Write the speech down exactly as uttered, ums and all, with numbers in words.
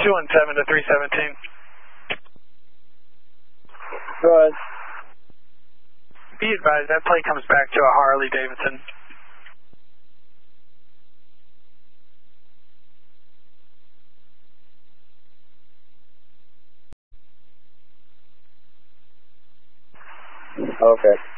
two one seven to three seventeen. Go ahead. Be advised, that plate comes back to a Harley Davidson. Okay.